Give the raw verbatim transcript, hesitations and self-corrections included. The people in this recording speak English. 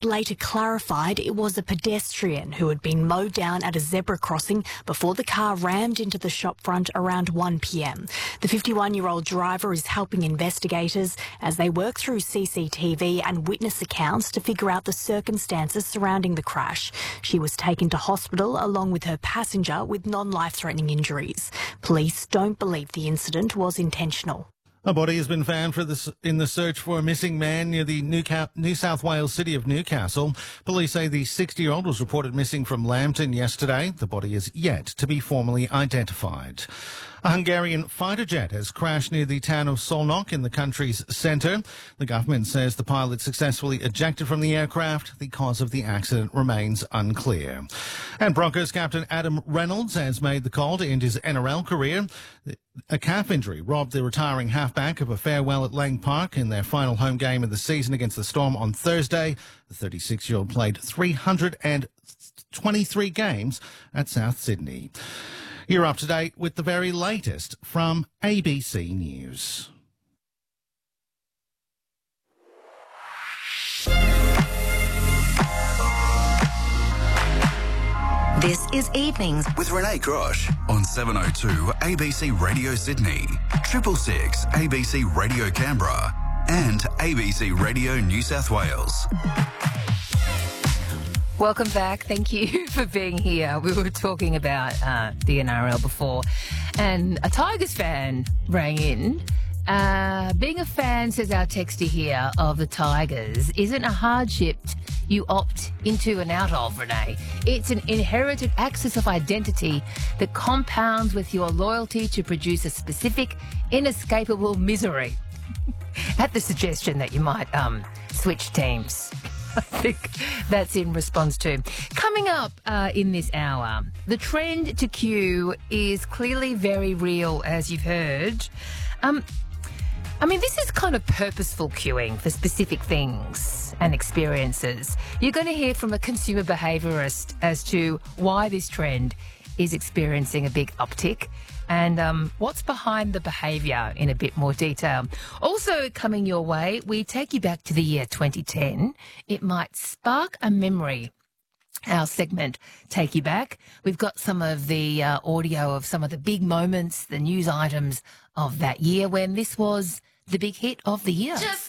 later clarified it was a pedestrian who had been mowed down at a zebra crossing before the car rammed into the shop front around one p m. The fifty-one-year-old driver is helping investigators as they work through C C T V and witness accounts to figure out the circumstances surrounding the crash. She was taken to hospital along with her passenger with non-life-threatening injuries. Police don't believe the incident was intentional. A body has been found for this, in the search for a missing man near the Newca- New South Wales city of Newcastle. Police say the sixty-year-old was reported missing from Lambton yesterday. The body is yet to be formally identified. A Hungarian fighter jet has crashed near the town of Szolnok in the country's centre. The government says the pilot successfully ejected from the aircraft. The cause of the accident remains unclear. And Broncos captain Adam Reynolds has made the call to end his N R L career. A calf injury robbed the retiring halfback of a farewell at Lang Park in their final home game of the season against the Storm on Thursday. The thirty-six-year-old played three hundred twenty-three games at South Sydney. You're up to date with the very latest from A B C News. This is Evenings with Renee Grosh on seven oh two A B C Radio Sydney, Triple Six A B C Radio Canberra, and A B C Radio New South Wales. Welcome back. Thank you for being here. We were talking about uh, the N R L before, and a Tigers fan rang in. Uh, being a fan, says our texter here, of the Tigers isn't a hardship you opt into and out of, Renee. It's an inherited axis of identity that compounds with your loyalty to produce a specific, inescapable misery. At the suggestion that you might um, switch teams. I think that's in response to. Coming up uh, in this hour, the trend to queue is clearly very real, as you've heard. Um, I mean, this is kind of purposeful queuing for specific things and experiences. You're going to hear from a consumer behaviourist as to why this trend is experiencing a big uptick and um, what's behind the behaviour in a bit more detail. Also coming your way, we take you back to the year twenty ten. It might spark a memory. Our segment, Take You Back. We've got some of the uh, audio of some of the big moments, the news items of that year when this was the big hit of the year. Just